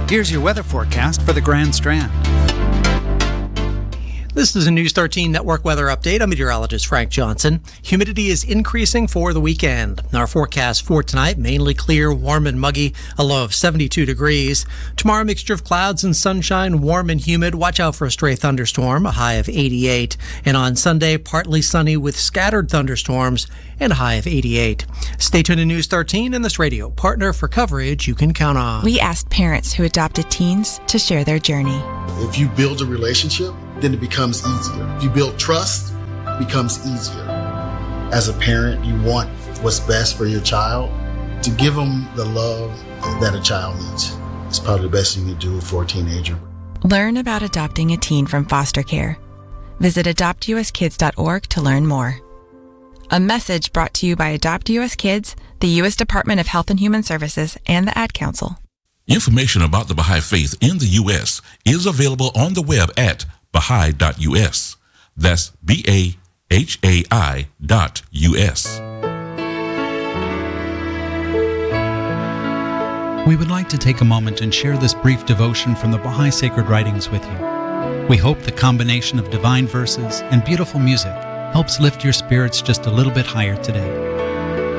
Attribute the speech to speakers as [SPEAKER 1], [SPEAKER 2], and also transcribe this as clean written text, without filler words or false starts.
[SPEAKER 1] Here's your weather forecast for the Grand Strand.
[SPEAKER 2] This is a News 13 Network weather update. I'm meteorologist Frank Johnson. Humidity is increasing for the weekend. Our forecast for tonight, mainly clear, warm and muggy, a low of 72 degrees. Tomorrow, mixture of clouds and sunshine, warm and humid. Watch out for a stray thunderstorm, a high of 88. And on Sunday, partly sunny with scattered thunderstorms and a high of 88. Stay tuned to News 13 and this radio partner for coverage you can count on.
[SPEAKER 3] We asked parents who adopted teens to share their journey.
[SPEAKER 4] If you build a relationship, then it becomes easier. If you build trust, it becomes easier. As a parent, you want what's best for your child. To give them the love that a child needs is probably the best thing you do for a teenager.
[SPEAKER 3] Learn about adopting a teen from foster care. Visit adoptuskids.org to learn more. A message brought to you by Adopt US Kids, the U.S. Department of Health and Human Services, and the Ad Council.
[SPEAKER 5] Information about the Baha'i Faith in the U.S. is available on the web at Baha'i.us. That's BAHAI.us.
[SPEAKER 1] We would like to take a moment and share this brief devotion from the Baha'i Sacred Writings with you. We hope the combination of divine verses and beautiful music helps lift your spirits just a little bit higher today.